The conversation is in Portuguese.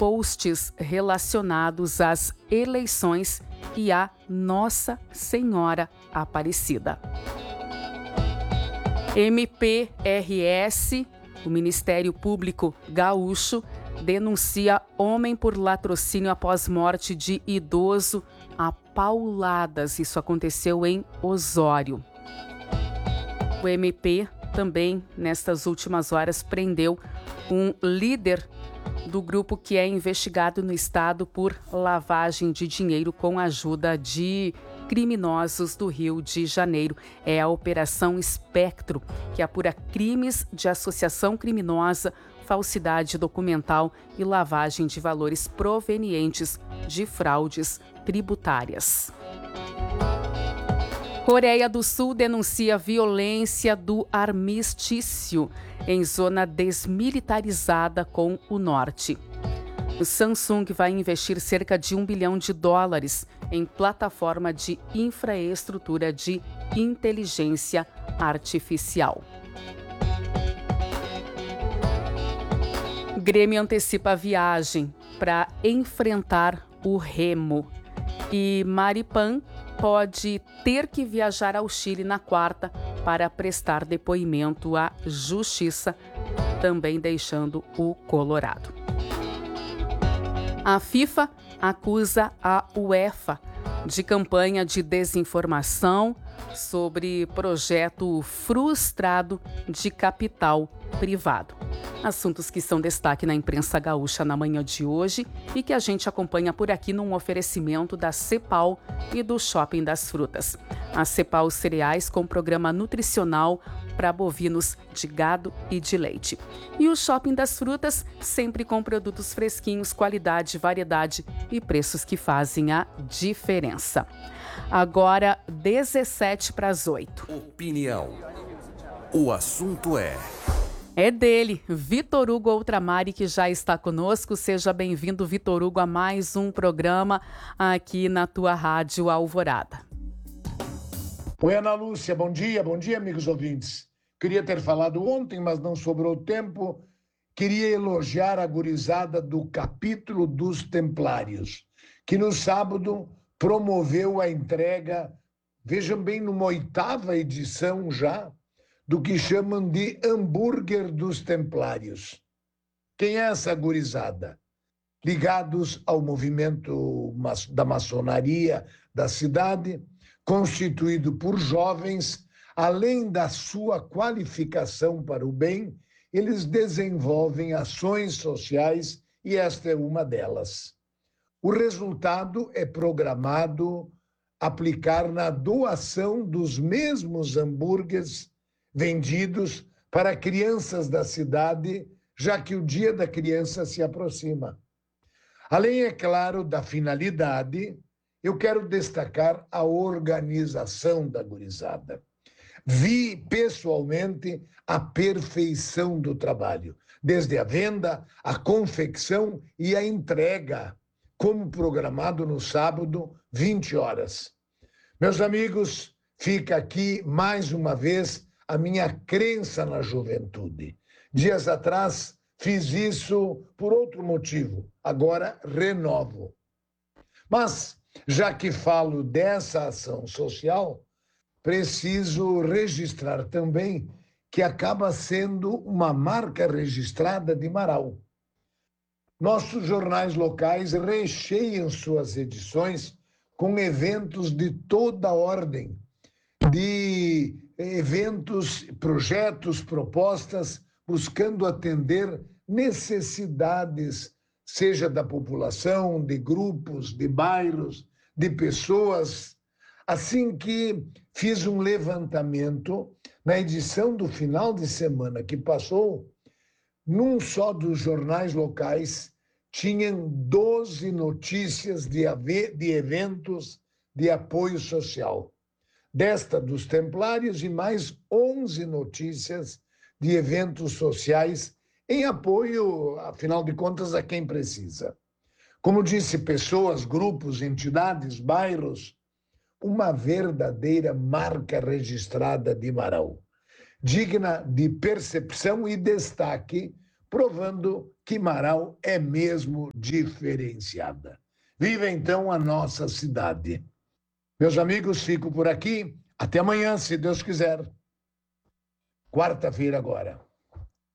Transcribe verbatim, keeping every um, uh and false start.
posts relacionados às eleições e à Nossa Senhora Aparecida. M P R S, o Ministério Público Gaúcho, denuncia homem por latrocínio após morte de idoso a pauladas. Isso aconteceu em Osório. O M P também, nestas últimas horas, prendeu um líder do grupo que é investigado no estado por lavagem de dinheiro com a ajuda de criminosos do Rio de Janeiro. É a Operação Espectro, que apura crimes de associação criminosa, falsidade documental e lavagem de valores provenientes de fraudes tributárias. Coreia do Sul denuncia violência do armistício em zona desmilitarizada com o norte. O Samsung vai investir cerca de um bilhão de dólares em plataforma de infraestrutura de inteligência artificial. Grêmio antecipa a viagem para enfrentar o Remo. E Maripan pode ter que viajar ao Chile na quarta para prestar depoimento à Justiça, também deixando o Colorado. A FIFA acusa a UEFA de campanha de desinformação sobre projeto frustrado de capital privado. Assuntos que são destaque na imprensa gaúcha na manhã de hoje e que a gente acompanha por aqui num oferecimento da Cepal e do Shopping das Frutas. A Cepal Cereais com programa nutricional para bovinos de gado e de leite. E o Shopping das Frutas sempre com produtos fresquinhos, qualidade, variedade e preços que fazem a diferença. Agora, dezessete para as oito. Opinião. O assunto é... É dele, Vitor Hugo Outramari, que já está conosco. Seja bem-vindo, Vitor Hugo, a mais um programa aqui na tua Rádio Alvorada. Oi, Ana Lúcia, bom dia, bom dia, amigos ouvintes. Queria ter falado ontem, mas não sobrou tempo. Queria elogiar a gurizada do capítulo dos Templários, que no sábado promoveu a entrega, vejam bem, numa oitava edição já, do que chamam de hambúrguer dos Templários. Quem é essa gurizada? Ligados ao movimento da maçonaria da cidade, constituído por jovens, além da sua qualificação para o bem, eles desenvolvem ações sociais e esta é uma delas. O resultado é programado aplicar na doação dos mesmos hambúrgueres vendidos para crianças da cidade, já que o Dia da Criança se aproxima. Além, é claro, da finalidade, eu quero destacar a organização da gurizada. Vi pessoalmente a perfeição do trabalho, desde a venda, a confecção e a entrega, como programado no sábado, vinte horas. Meus amigos, fica aqui mais uma vez a minha crença na juventude. Dias atrás fiz isso por outro motivo, agora renovo. Mas, já que falo dessa ação social, preciso registrar também que acaba sendo uma marca registrada de Marau. Nossos jornais locais recheiam suas edições com eventos de toda ordem, de eventos, projetos, propostas, buscando atender necessidades, seja da população, de grupos, de bairros, de pessoas. Assim que fiz um levantamento na edição do final de semana que passou, num só dos jornais locais, tinham doze notícias de, de eventos de apoio social. Desta dos Templários e mais onze notícias de eventos sociais em apoio, afinal de contas, a quem precisa. Como disse, pessoas, grupos, entidades, bairros, uma verdadeira marca registrada de Marau, digna de percepção e destaque, provando que Marau é mesmo diferenciada. Viva então a nossa cidade. Meus amigos, fico por aqui. Até amanhã, se Deus quiser. Quarta-feira agora.